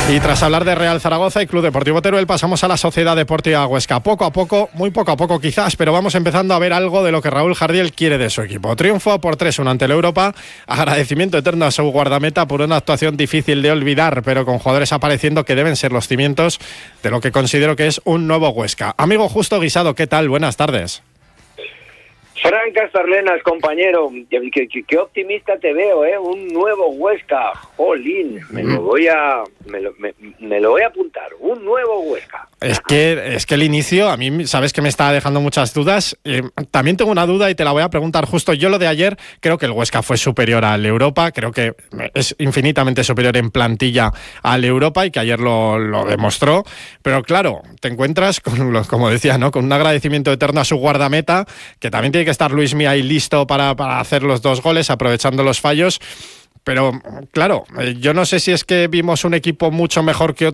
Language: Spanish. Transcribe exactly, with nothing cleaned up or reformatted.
Y tras hablar de Real Zaragoza y Club Deportivo Teruel, pasamos a la Sociedad Deportiva Huesca. Poco a poco, muy poco a poco quizás, pero vamos empezando a ver algo de lo que Raúl Jardiel quiere de su equipo. Triunfo por tres uno ante el Europa, agradecimiento eterno a su guardameta por una actuación difícil de olvidar, pero con jugadores apareciendo que deben ser los cimientos de lo que considero que es un nuevo Huesca. Amigo Justo Guisado, ¿qué tal? Buenas tardes. Fran Castorlenas, compañero, qué, qué, qué optimista te veo, ¿eh? Un nuevo Huesca, jolín, me lo voy a, me lo, me, me lo voy a apuntar, un nuevo Huesca. Es que, es que el inicio, a mí, sabes que me está dejando muchas dudas. Eh, también tengo una duda y te la voy a preguntar justo. Yo lo de ayer, creo que el Huesca fue superior al Europa, creo que es infinitamente superior en plantilla al Europa y que ayer lo, lo demostró. Pero claro, te encuentras, con lo, como decía, ¿no? Con un agradecimiento eterno a su guardameta, que también tiene que estar Luismi ahí listo para, para hacer los dos goles, aprovechando los fallos. Pero, claro, yo no sé si es que vimos un equipo mucho mejor que otro